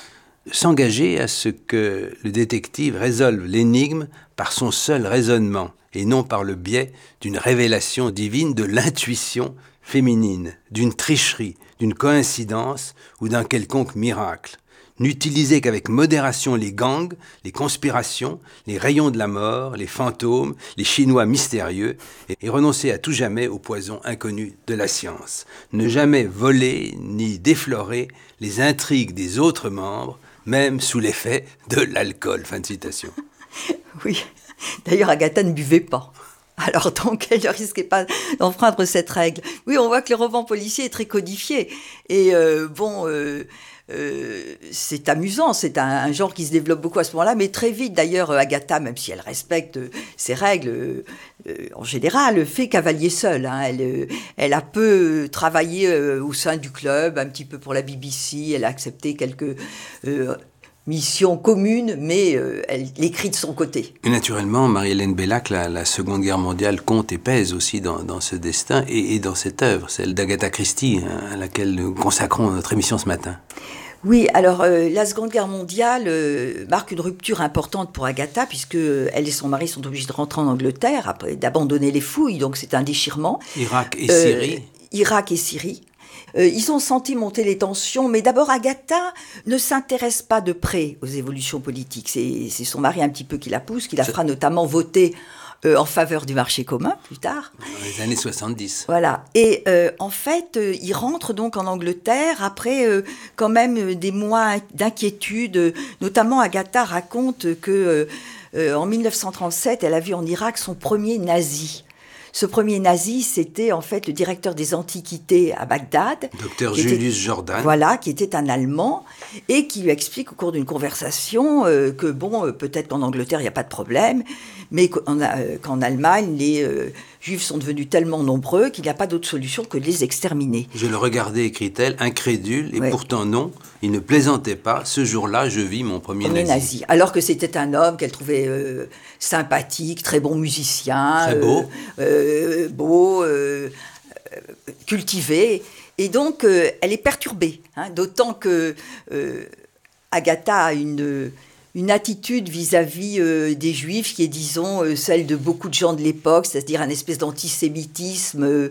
S'engager à ce que le détective résolve l'énigme par son seul raisonnement et non par le biais d'une révélation divine, de l'intuition féminine, d'une tricherie, d'une coïncidence ou d'un quelconque miracle. N'utiliser qu'avec modération les gangs, les conspirations, les rayons de la mort, les fantômes, les Chinois mystérieux, et renoncer à tout jamais au poison inconnu de la science. Ne jamais voler ni déflorer les intrigues des autres membres, même sous l'effet de l'alcool. Fin de citation. Oui, d'ailleurs Agatha ne buvait pas. Alors donc, elle ne risquait pas d'enfreindre cette règle. Oui, on voit que le roman policier est très codifié. Et euh, bon... Euh, Euh, c'est amusant, c'est un, un genre qui se développe beaucoup à ce moment-là, mais très vite d'ailleurs Agatha, même si elle respecte euh, ses règles, euh, euh, en général, fait cavalier seul. Hein. Elle, euh, elle a peu travaillé euh, au sein du club, un petit peu pour la B B C, elle a accepté quelques euh, missions communes, mais euh, elle l'écrit de son côté. Et naturellement, Marie-Hélène Bellac, la, la Seconde Guerre mondiale compte et pèse aussi dans, dans ce destin et, et dans cette œuvre, celle d'Agatha Christie, hein, à laquelle nous consacrons notre émission ce matin. Oui, alors euh, la Seconde Guerre mondiale euh, marque une rupture importante pour Agatha, puisque euh, elle et son mari sont obligés de rentrer en Angleterre, après d'abandonner les fouilles, donc c'est un déchirement. Irak et euh, Syrie. Irak et Syrie. Euh, ils ont senti monter les tensions, mais d'abord Agatha ne s'intéresse pas de près aux évolutions politiques. C'est, c'est son mari un petit peu qui la pousse, qui la fera notamment voter Euh, en faveur du marché commun, plus tard. Dans les années soixante-dix. Voilà. Et euh, en fait, euh, il rentre donc en Angleterre après euh, quand même euh, des mois d'inquiétude. Notamment, Agatha raconte que euh, euh, en dix-neuf cent trente-sept, elle a vu en Irak son premier nazi. Ce premier nazi, c'était en fait le directeur des antiquités à Bagdad. Docteur Julius était, Jordan. Voilà, qui était un Allemand et qui lui explique au cours d'une conversation euh, que bon, euh, peut-être qu'en Angleterre, il n'y a pas de problème, mais qu'en, euh, qu'en Allemagne, les euh, Juifs sont devenus tellement nombreux qu'il n'y a pas d'autre solution que de les exterminer. Je le regardais, écrit-elle, incrédule, et ouais. Pourtant non, il ne plaisantait pas. Ce jour-là, je vis mon premier, premier nazi. nazi. Alors que c'était un homme qu'elle trouvait euh, sympathique, très bon musicien. Très beau. Euh, euh, beau, euh, cultivé. Et donc, euh, elle est perturbée. Hein, d'autant que euh, Agatha a une... une attitude vis-à-vis euh, des Juifs qui est, disons, euh, celle de beaucoup de gens de l'époque, c'est-à-dire un espèce d'antisémitisme euh,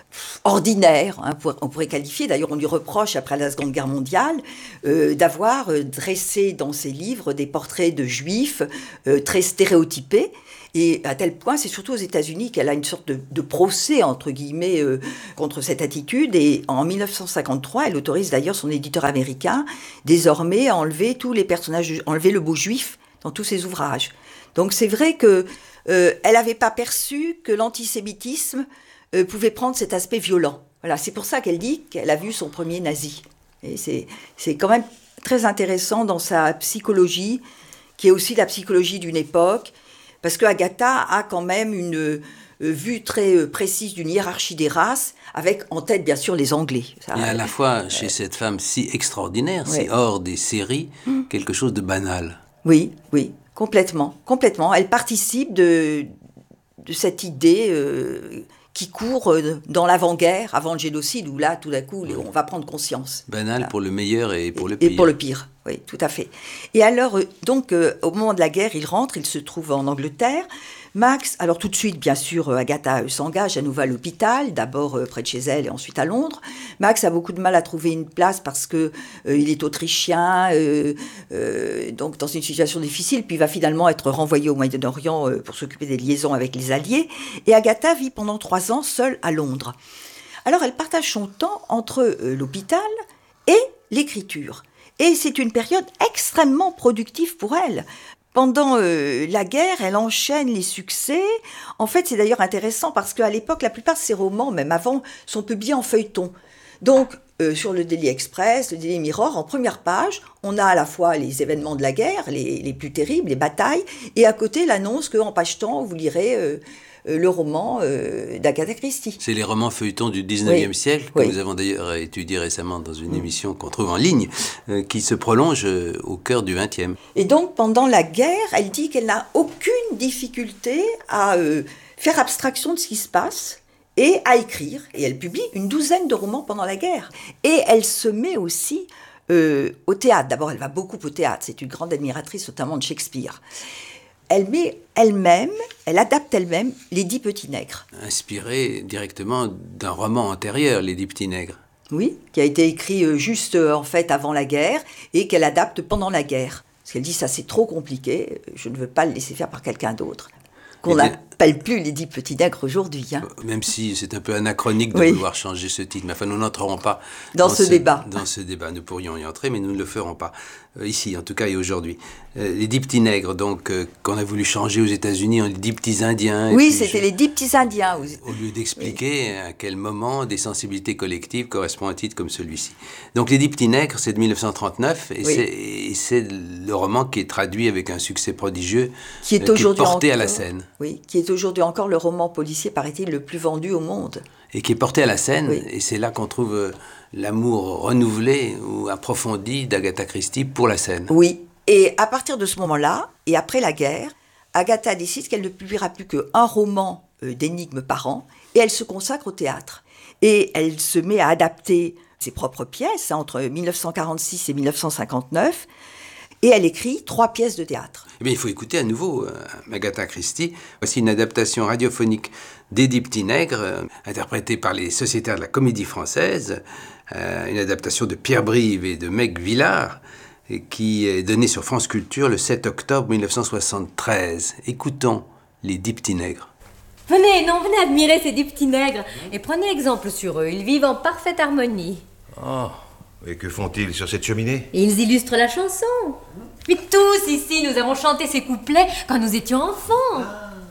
ordinaire, hein, pour, on pourrait qualifier. D'ailleurs, on lui reproche, après la Seconde Guerre mondiale, euh, d'avoir euh, dressé dans ses livres des portraits de Juifs euh, très stéréotypés. Et à tel point, c'est surtout aux États-Unis qu'elle a une sorte de, de procès, entre guillemets, euh, contre cette attitude. Et en mille neuf cent cinquante-trois, elle autorise d'ailleurs son éditeur américain, désormais, à enlever tous les personnages, enlever le mot juif dans tous ses ouvrages. Donc c'est vrai qu'elle euh, n'avait pas perçu que l'antisémitisme euh, pouvait prendre cet aspect violent. Voilà, c'est pour ça qu'elle dit qu'elle a vu son premier nazi. Et c'est, c'est quand même très intéressant dans sa psychologie, qui est aussi la psychologie d'une époque, parce que Agatha a quand même une euh, vue très euh, précise d'une hiérarchie des races, avec en tête bien sûr les Anglais. Ça, et à la fois euh, chez cette femme si extraordinaire, ouais. si hors des séries, mmh. quelque chose de banal. Oui, oui, complètement, complètement. Elle participe de, de cette idée euh, qui court dans l'avant-guerre, avant le génocide, où là, tout d'un coup, on va prendre conscience. Banal voilà. pour le meilleur et pour et, le pire. Et pour le pire, oui, tout à fait. Et alors, donc, euh, au moment de la guerre, il rentre, il se trouve en Angleterre. Max, alors tout de suite, bien sûr, Agatha s'engage à nouveau à l'hôpital, d'abord euh, près de chez elle et ensuite à Londres. Max a beaucoup de mal à trouver une place parce que euh, il est autrichien, euh, euh, donc dans une situation difficile, puis il va finalement être renvoyé au Moyen-Orient euh, pour s'occuper des liaisons avec les Alliés. Et Agatha vit pendant trois ans seule à Londres. Alors elle partage son temps entre euh, l'hôpital et l'écriture. Et c'est une période extrêmement productive pour elle. Pendant euh, la guerre, elle enchaîne les succès. En fait, c'est d'ailleurs intéressant parce qu'à l'époque, la plupart de ses romans, même avant, sont publiés en feuilleton. Donc, euh, sur le Daily Express, le Daily Mirror, en première page, on a à la fois les événements de la guerre, les, les plus terribles, les batailles, et à côté l'annonce qu'en page temps, vous lirez euh, le roman euh, d'Agatha Christie. C'est les romans feuilletons du dix-neuvième oui. siècle, que oui. nous avons d'ailleurs étudié récemment dans une émission qu'on trouve en ligne, euh, qui se prolonge euh, au cœur du vingtième. Et donc, pendant la guerre, elle dit qu'elle n'a aucune difficulté à euh, faire abstraction de ce qui se passe et à écrire. Et elle publie une douzaine de romans pendant la guerre. Et elle se met aussi euh, au théâtre. D'abord, elle va beaucoup au théâtre. C'est une grande admiratrice, notamment de Shakespeare. Elle met elle-même, elle adapte elle-même Les Dix Petits Nègres. Inspirée directement d'un roman antérieur, Les Dix Petits Nègres. Oui, qui a été écrit juste en fait avant la guerre et qu'elle adapte pendant la guerre. Parce qu'elle dit ça c'est trop compliqué, je ne veux pas le laisser faire par quelqu'un d'autre. Qu'on n'appelle plus Les Dix Petits Nègres aujourd'hui. Hein. Même si c'est un peu anachronique de oui. vouloir changer ce titre. Mais enfin, nous n'entrerons pas dans, dans ce, ce débat. Dans ce débat, nous pourrions y entrer, mais nous ne le ferons pas. Euh, ici, en tout cas, et aujourd'hui. Euh, les Dix Petits Nègres, donc, euh, qu'on a voulu changer aux États-Unis en les Dix Petits Indiens. Oui, c'était je... les Dix Petits Indiens. Au lieu d'expliquer oui. à quel moment des sensibilités collectives correspondent à un titre comme celui-ci. Donc, Les Dix Petits Nègres, c'est de mille neuf cent trente-neuf, et, oui. c'est, et c'est le roman qui est traduit avec un succès prodigieux, qui est, euh, aujourd'hui qui est porté encore, à la scène. Oui, qui est aujourd'hui encore le roman policier, paraît-il, le plus vendu au monde. Et qui est porté à la scène, oui. et c'est là qu'on trouve euh, l'amour renouvelé ou approfondi d'Agatha Christie pour la scène. Oui, et à partir de ce moment-là, et après la guerre, Agatha décide qu'elle ne publiera plus qu'un roman euh, d'énigmes par an, et elle se consacre au théâtre. Et elle se met à adapter ses propres pièces, hein, entre mille neuf cent quarante-six et mille neuf cent cinquante-neuf, et elle écrit trois pièces de théâtre. Eh bien, il faut écouter à nouveau euh, Agatha Christie. Voici une adaptation radiophonique des Dix Petits Nègres, euh, interprétée par les sociétaires de la Comédie Française, euh, une adaptation de Pierre Brive et de Meg Villard, et qui est donnée sur France Culture le sept octobre mille neuf cent soixante-treize. Écoutons les Dix Petits Nègres. Venez, non, venez admirer ces Dix Petits Nègres, et prenez exemple sur eux, ils vivent en parfaite harmonie. Oh, et que font-ils sur cette cheminée? Ils illustrent la chanson. Mais tous ici, nous avons chanté ces couplets quand nous étions enfants.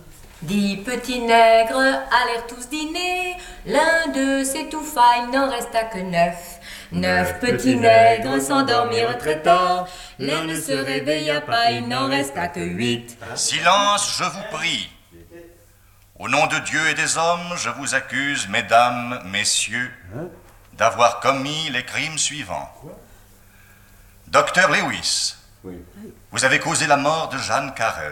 Dix petits nègres allèrent tous dîner. L'un d'eux s'étouffa, il n'en resta que neuf. Neuf petits nègres s'endormirent très tard. L'un ne se réveilla pas, il n'en resta que huit. Silence, je vous prie. Au nom de Dieu et des hommes, je vous accuse, mesdames, messieurs, d'avoir commis les crimes suivants. Docteur Lewis, oui. Vous avez causé la mort de Jeanne Carrel.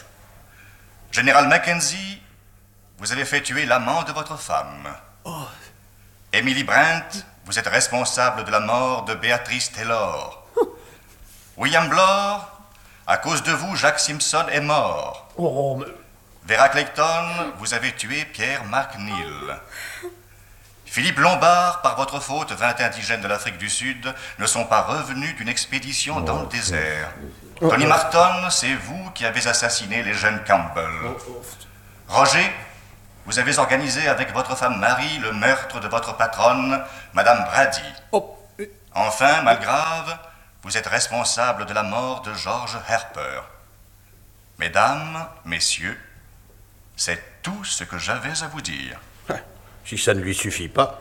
Général Mackenzie, vous avez fait tuer l'amant de votre femme. Oh. Emily Brent, vous êtes responsable de la mort de Béatrice Taylor. Oh. William Blore, À cause de vous, Jacques Simpson est mort. Oh, mais... Vera Clayton, vous avez tué Pierre McNeill. Philippe Lombard, par votre faute, vingt indigènes de l'Afrique du Sud ne sont pas revenus d'une expédition dans le désert. Tony Marton, c'est vous qui avez assassiné les jeunes Campbell. Roger, vous avez organisé avec votre femme Marie le meurtre de votre patronne, Madame Brady. Enfin, Malgrave, vous êtes responsable de la mort de George Harper. Mesdames, messieurs, c'est tout ce que j'avais à vous dire. Si ça ne lui suffit pas...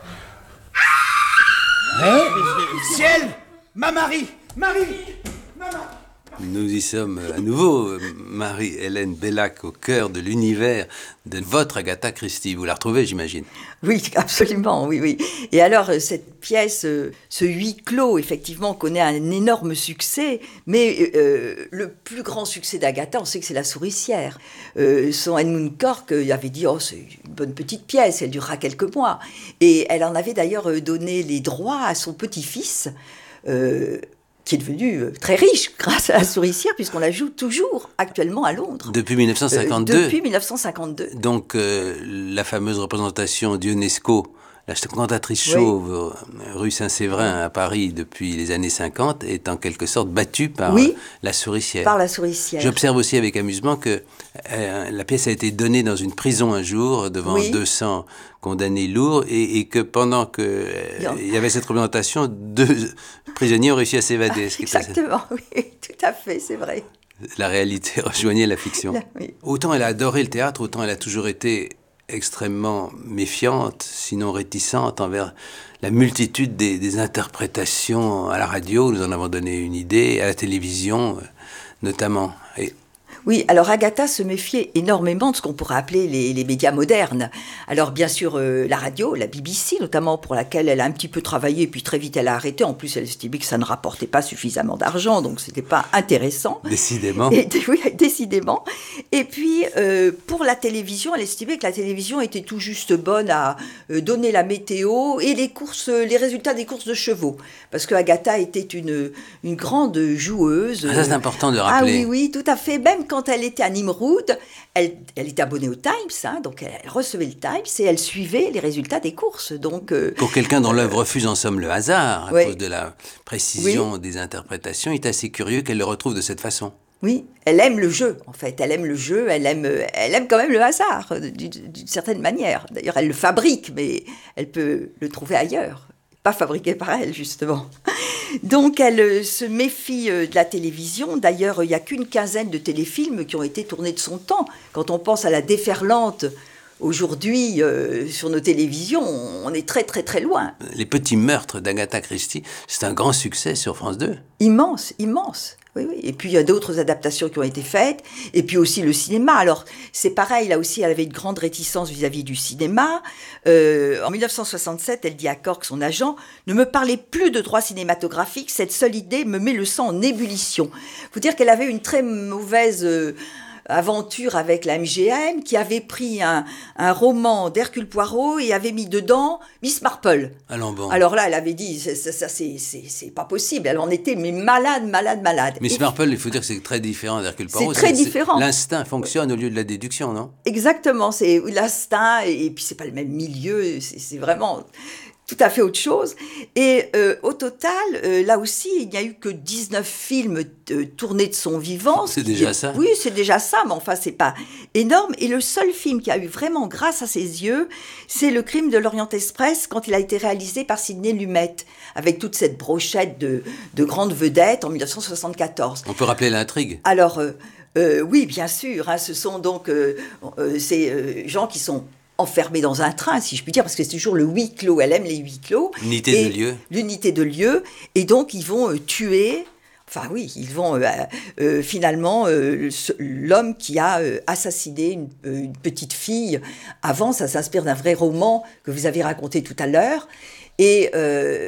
Hein? Ciel! Ma Marie! Marie! Maman! Nous y sommes à nouveau, Marie-Hélène Bellac, au cœur de l'univers de votre Agatha Christie. Vous la retrouvez, j'imagine? Oui, absolument, oui, oui. Et alors, cette pièce, ce huis clos, effectivement, connaît un énorme succès, mais euh, le plus grand succès d'Agatha, on sait que c'est La Souricière. Euh, son Edmund Cork avait dit, oh, c'est une bonne petite pièce, elle durera quelques mois. Et elle en avait d'ailleurs donné les droits à son petit-fils, euh, qui est devenu très riche grâce à La Souricière, puisqu'on la joue toujours actuellement à Londres. Depuis mille neuf cent cinquante-deux. Euh, depuis mille neuf cent cinquante-deux. Donc, euh, la fameuse représentation d'Ionesco, la cantatrice chauve, oui, rue Saint-Séverin à Paris depuis les années cinquante, est en quelque sorte battue par oui, La Souricière. Par La Souricière. J'observe aussi avec amusement que euh, la pièce a été donnée dans une prison un jour, devant oui, deux cents condamnés lourds, et, et que pendant qu'il euh, y avait cette représentation, deux prisonniers ont réussi à s'évader. Ah, exactement, oui, tout à fait, c'est vrai. La réalité rejoignait la fiction. Là, oui. Autant elle a adoré le théâtre, autant elle a toujours été extrêmement méfiante, sinon réticente envers la multitude des, des interprétations à la radio. Nous en avons donné une idée, à la télévision notamment. Et oui, alors Agatha se méfiait énormément de ce qu'on pourrait appeler les, les médias modernes. Alors bien sûr, euh, la radio, la B B C notamment, pour laquelle elle a un petit peu travaillé, puis très vite elle a arrêté. En plus, elle estimait que ça ne rapportait pas suffisamment d'argent, donc c'était pas intéressant. Décidément. Et, oui, décidément. Et puis, euh, pour la télévision, elle estimait que la télévision était tout juste bonne à euh, donner la météo et les courses, les résultats des courses de chevaux. Parce que Agatha était une, une grande joueuse. Ah, ça, c'est important de rappeler. Ah oui, oui, tout à fait. Même quand Quand elle était à Nimroud, elle, elle était abonnée au Times, hein, donc elle, elle recevait le Times et elle suivait les résultats des courses. Donc, euh, pour quelqu'un dont l'œuvre refuse en somme le hasard, à oui, cause de la précision oui, des interprétations, il est assez curieux qu'elle le retrouve de cette façon. Oui, elle aime le jeu, en fait. Elle aime le jeu, elle aime, elle aime quand même le hasard, d'une, d'une certaine manière. D'ailleurs, elle le fabrique, mais elle peut le trouver ailleurs. Pas fabriqué par elle, justement. Donc, elle se méfie de la télévision. D'ailleurs, il n'y a qu'une quinzaine de téléfilms qui ont été tournés de son temps. Quand on pense à la déferlante aujourd'hui euh, sur nos télévisions, on est très, très, très loin. Les petits meurtres d'Agatha Christie, c'est un grand succès sur France deux. Immense, immense. Oui, oui. Et puis, il y a d'autres adaptations qui ont été faites. Et puis aussi le cinéma. Alors, c'est pareil, là aussi, elle avait une grande réticence vis-à-vis du cinéma. Euh, en dix-neuf cent soixante-sept, elle dit à Cork, son agent, « Ne me parlez plus de droit cinématographique, cette seule idée me met le sang en ébullition. » Il faut dire qu'elle avait une très mauvaise... Euh, aventure avec la M G M, qui avait pris un, un roman d'Hercule Poirot et avait mis dedans Miss Marple. Allons bon. Alors là, elle avait dit, ça, ça, ça c'est, c'est, c'est pas possible. Elle en était mais malade, malade, malade. Miss et Marple, il faut dire que c'est très différent d'Hercule Poirot. C'est très c'est, différent. C'est, l'instinct fonctionne au lieu de la déduction, non? Exactement, c'est l'instinct, et, et puis c'est pas le même milieu, c'est, c'est vraiment... tout à fait autre chose. Et euh, au total, euh, là aussi, il n'y a eu que dix-neuf films euh, tournés de son vivant. C'est déjà ça. Oui, c'est déjà ça, mais enfin, c'est pas énorme. Et le seul film qui a eu vraiment grâce à ses yeux, c'est Le Crime de l'Orient Express, quand il a été réalisé par Sidney Lumet, avec toute cette brochette de, de grandes vedettes en dix-neuf cent soixante-quatorze. On peut rappeler l'intrigue. Alors, euh, euh, oui, bien sûr. Hein, ce sont donc euh, euh, ces euh, gens qui sont enfermée dans un train, si je puis dire, parce que c'est toujours le huis clos, elle aime les huis clos. L'unité de lieu. L'unité de lieu, et donc ils vont euh, tuer, enfin oui, ils vont euh, euh, finalement, euh, l'homme qui a euh, assassiné une, euh, une petite fille. Avant, ça s'inspire d'un vrai roman que vous avez raconté tout à l'heure, et euh,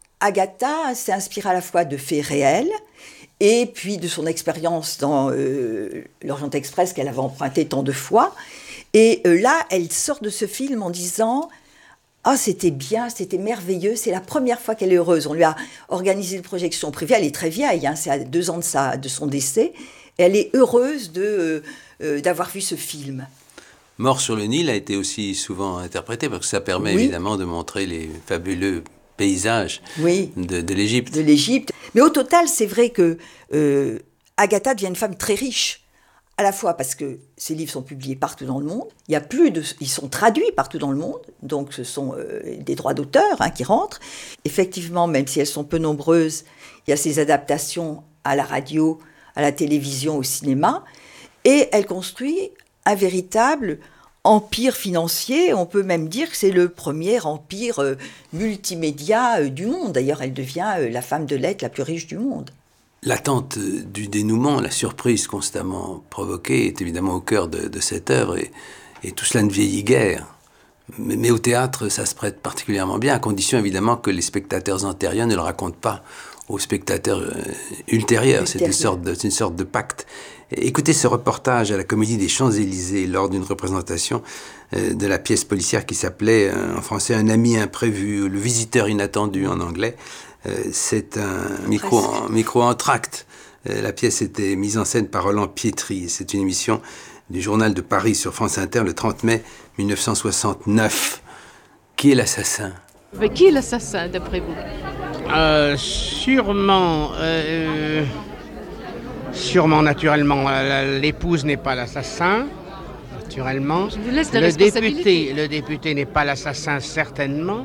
Agatha s'est inspirée à la fois de faits réels, et puis de son expérience dans euh, l'Orient Express qu'elle avait emprunté tant de fois. Et euh, là, elle sort de ce film en disant Ah, c'était bien, c'était merveilleux. C'est la première fois qu'elle est heureuse. On lui a organisé une projection privée. Elle est très vieille, hein, c'est à deux ans de, sa, de son décès. Et elle est heureuse de, euh, d'avoir vu ce film. Mort sur le Nil a été aussi souvent interprété parce que ça permet oui. évidemment de montrer les fabuleux paysages oui. de, de l'Égypte. De l'Égypte. Mais au total, c'est vrai que euh, Agatha devient une femme très riche. À la fois parce que ces livres sont publiés partout dans le monde, il y a plus de, ils sont traduits partout dans le monde, donc ce sont euh, des droits d'auteur hein, qui rentrent. Effectivement, même si elles sont peu nombreuses, il y a ces adaptations à la radio, à la télévision, au cinéma, et elle construit un véritable empire financier. On peut même dire que c'est le premier empire euh, multimédia euh, du monde. D'ailleurs, elle devient euh, la femme de lettres la plus riche du monde. L'attente du dénouement, la surprise constamment provoquée est évidemment au cœur de, de cette œuvre et, et tout cela ne vieillit guère. Mais, mais au théâtre, ça se prête particulièrement bien, à condition évidemment que les spectateurs antérieurs ne le racontent pas aux spectateurs euh, ultérieurs. C'est une sorte de, c'est une sorte de pacte. Écoutez ce reportage à la Comédie des Champs-Élysées lors d'une représentation euh, de la pièce policière qui s'appelait euh, en français « Un ami imprévu », le visiteur inattendu en anglais. Euh, c'est un micro, en, micro entracte. Euh, la pièce était mise en scène par Roland Pietri. C'est une émission du Journal de Paris sur France Inter le trente mai mille neuf cent soixante-neuf. Qui est l'assassin ? Mais qui est l'assassin, d'après vous ? euh, Sûrement... Euh, sûrement, naturellement. L'épouse n'est pas l'assassin, naturellement. Je vous laisse la le responsabilité. Député, le député n'est pas l'assassin, certainement.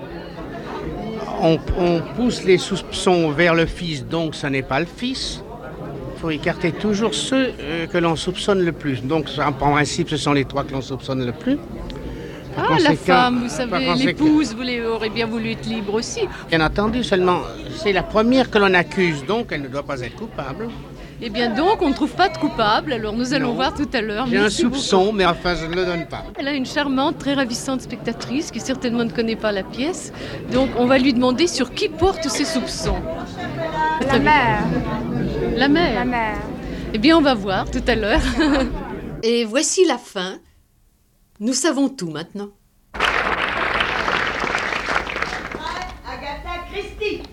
On, on pousse les soupçons vers le fils, donc ce n'est pas le fils. Il faut écarter toujours ceux euh, que l'on soupçonne le plus. Donc, en principe, ce sont les trois que l'on soupçonne le plus. Par ah, la femme, vous savez, l'épouse, vous aurait bien voulu être libre aussi. Bien entendu, seulement, c'est la première que l'on accuse, donc elle ne doit pas être coupable. Eh bien donc, on ne trouve pas de coupable, alors nous allons non. voir tout à l'heure. J'ai Merci un soupçon, beaucoup. Mais enfin, je ne le donne pas. Elle a une charmante, très ravissante spectatrice qui certainement ne connaît pas la pièce. Donc, on va lui demander sur qui portent ses soupçons. La mère. La mère. La mère. Eh bien, on va voir tout à l'heure. Et voici la fin. Nous savons tout maintenant. Agatha Christie.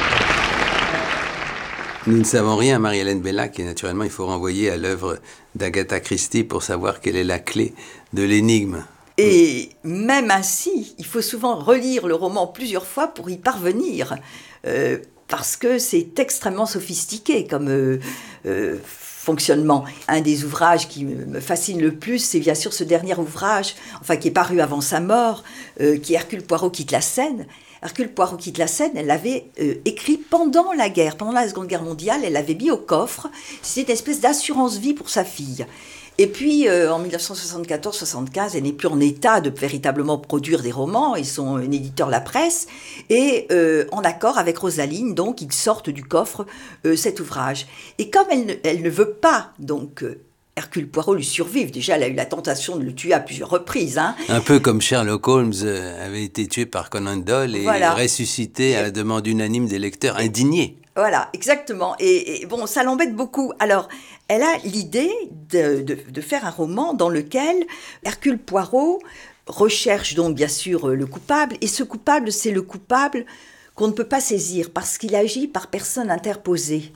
Nous ne savons rien, Marie-Hélène Bellac, et naturellement, il faut renvoyer à l'œuvre d'Agatha Christie pour savoir quelle est la clé de l'énigme. Et même ainsi, il faut souvent relire le roman plusieurs fois pour y parvenir, euh, parce que c'est extrêmement sophistiqué comme euh, euh, fonctionnement. Un des ouvrages qui me fascine le plus, c'est bien sûr ce dernier ouvrage, enfin qui est paru avant sa mort, euh, qui est Hercule Poirot quitte la Seine. Hercule Poirot quitte la Seine, elle l'avait euh, écrit pendant la guerre, pendant la Seconde Guerre mondiale, elle l'avait mis au coffre, c'était une espèce d'assurance-vie pour sa fille. Et puis, euh, en dix-neuf cent soixante-quatorze soixante-quinze, elle n'est plus en état de véritablement produire des romans, ils sont un éditeur La Presse, et euh, en accord avec Rosaline, donc, ils sortent du coffre euh, cet ouvrage. Et comme elle ne, elle ne veut pas, donc... Euh, Hercule Poirot lui survive. Déjà, elle a eu la tentation de le tuer à plusieurs reprises. Hein. Un peu comme Sherlock Holmes avait été tué par Conan Doyle et voilà. ressuscité à la demande unanime des lecteurs indignés. Voilà, exactement. Et, et bon, ça l'embête beaucoup. Alors, elle a l'idée de, de, de faire un roman dans lequel Hercule Poirot recherche donc bien sûr le coupable. Et ce coupable, c'est le coupable qu'on ne peut pas saisir parce qu'il agit par personne interposée.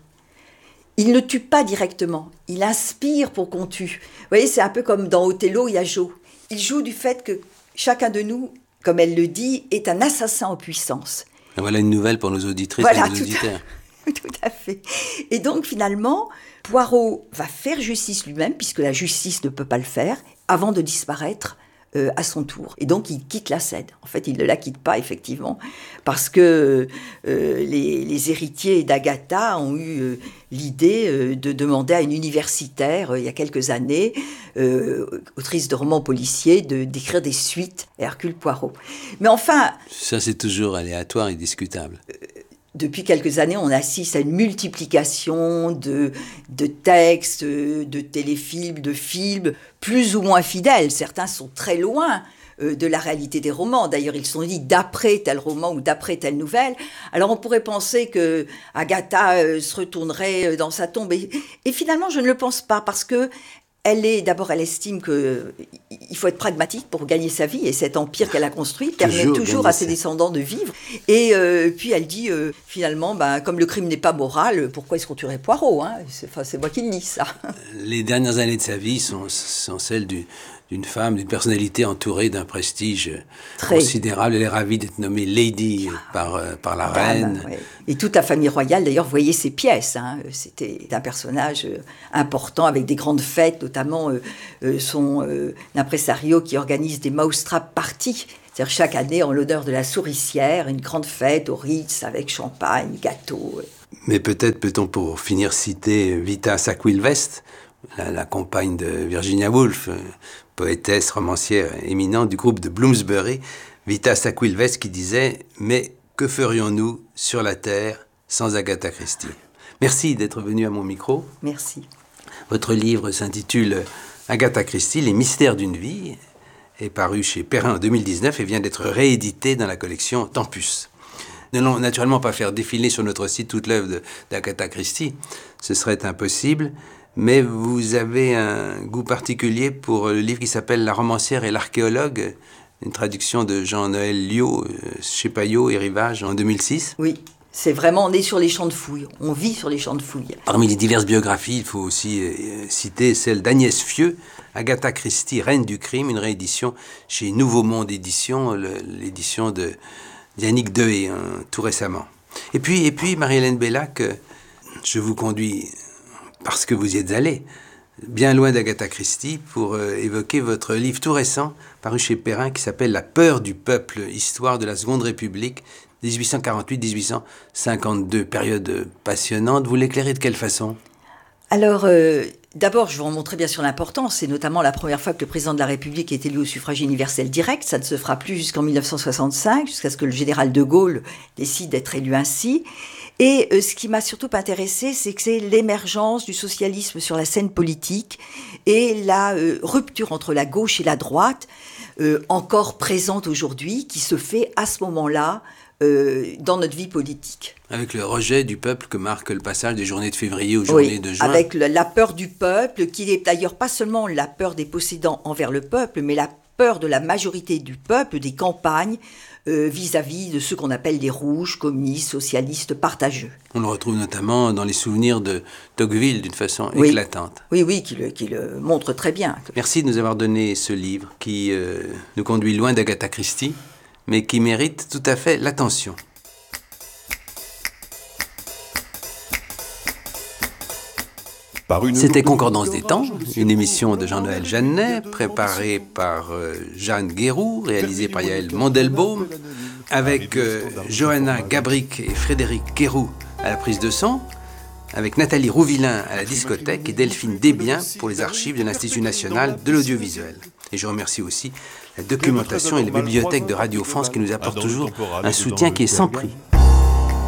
Il ne tue pas directement, il inspire pour qu'on tue. Vous voyez, c'est un peu comme dans Othello, il y a Jo. Il joue du fait que chacun de nous, comme elle le dit, est un assassin en puissance. Et voilà une nouvelle pour nos auditrices voilà, et nos auditeurs. À, tout à fait. Et donc, finalement, Poirot va faire justice lui-même, puisque la justice ne peut pas le faire, avant de disparaître euh, à son tour. Et donc, il quitte la Seine. En fait, il ne la quitte pas, effectivement, parce que euh, les, les héritiers d'Agatha ont eu euh, l'idée euh, de demander à une universitaire, euh, il y a quelques années, euh, autrice de romans policiers, de, d'écrire des suites à Hercule Poirot. Mais enfin... Ça, c'est toujours aléatoire et discutable. Euh, Depuis quelques années, on assiste à une multiplication de, de textes, de téléfilms, de films, plus ou moins fidèles. Certains sont très loin euh, de la réalité des romans. D'ailleurs, ils sont dit d'après tel roman ou d'après telle nouvelle. Alors, on pourrait penser que Agatha euh, se retournerait dans sa tombe. Et, et finalement, je ne le pense pas, parce que elle est, d'abord, elle estime qu'il faut être pragmatique pour gagner sa vie, et cet empire qu'elle a construit permet toujours, toujours à ses descendants de vivre. Et euh, puis elle dit, euh, finalement, ben, comme le crime n'est pas moral, pourquoi est-ce qu'on tuerait Poirot, hein? c'est, enfin, c'est moi qui le dis, ça. Les dernières années de sa vie sont, sont celles du... d'une femme, d'une personnalité entourée d'un prestige Très. considérable. Elle est ravie d'être nommée Lady par, euh, par la Dame, reine. Ouais. Et toute la famille royale, d'ailleurs, voyait ses pièces. Hein. C'était un personnage euh, important, avec des grandes fêtes, notamment euh, euh, son euh, impresario qui organise des mousetrap parties. C'est-à-dire chaque année, en l'honneur de la souricière, une grande fête au Ritz avec champagne, gâteau. Mais peut-être peut-on, pour finir, citer Vita Sackville-West, la, la compagne de Virginia Woolf, euh, poétesse, romancière éminente du groupe de Bloomsbury, Vita Sackville-West, qui disait « Mais que ferions-nous sur la Terre sans Agatha Christie ?» Merci d'être venu à mon micro. Merci. Votre livre s'intitule « Agatha Christie, les mystères d'une vie » est paru chez Perrin en deux mille dix-neuf et vient d'être réédité dans la collection Tempus. Nous n'allons naturellement pas faire défiler sur notre site toute l'œuvre d'Agatha Christie, ce serait impossible. Mais vous avez un goût particulier pour le livre qui s'appelle « La romancière et l'archéologue », une traduction de Jean-Noël Liot chez Payot et Rivage en deux mille six. Oui, c'est vraiment, on est sur les champs de fouilles, on vit sur les champs de fouilles. Parmi les diverses biographies, il faut aussi euh, citer celle d'Agnès Fieux, Agatha Christie, reine du crime, une réédition chez Nouveau Monde Édition, le, l'édition de Yannick Dehé, hein, tout récemment. Et puis, et puis Marie-Hélène Bellac, euh, je vous conduis... parce que vous y êtes allé, bien loin d'Agatha Christie, pour euh, évoquer votre livre tout récent, paru chez Perrin, qui s'appelle « La peur du peuple, histoire de la Seconde République, dix-huit cent quarante-huit à dix-huit cent cinquante-deux », période passionnante. Vous l'éclairez de quelle façon ? Alors, euh, d'abord, je vais en montrer bien sûr l'importance. C'est notamment la première fois que le président de la République est élu au suffrage universel direct. Ça ne se fera plus jusqu'en mille neuf cent soixante-cinq, jusqu'à ce que le général de Gaulle décide d'être élu ainsi. Et euh, ce qui m'a surtout intéressée, c'est que c'est l'émergence du socialisme sur la scène politique et la euh, rupture entre la gauche et la droite, euh, encore présente aujourd'hui, qui se fait à ce moment-là euh, dans notre vie politique. Avec le rejet du peuple que marque le passage des journées de février aux journées oui, de juin. Avec le, la peur du peuple, qui est d'ailleurs pas seulement la peur des possédants envers le peuple, mais la peur de la majorité du peuple, des campagnes, Euh, vis-à-vis de ceux qu'on appelle les rouges, communistes, socialistes, partageux. On le retrouve notamment dans les souvenirs de Tocqueville d'une façon oui. éclatante. Oui, oui, qui le, qui le montre très bien. Merci de nous avoir donné ce livre qui euh, nous conduit loin d'Agatha Christie, mais qui mérite tout à fait l'attention. C'était Concordance des temps, une émission de Jean-Noël Jeannet, préparée par euh, Jeanne Guéroux, réalisée par Yael Mandelbaum, avec euh, Johanna Gabric et Frédéric Guéroux à la prise de son, avec Nathalie Rouvillain à la discothèque et Delphine Desbiens pour les archives de l'Institut national de l'audiovisuel. Et je remercie aussi la documentation et les bibliothèques de Radio France qui nous apportent toujours un soutien qui est sans prix.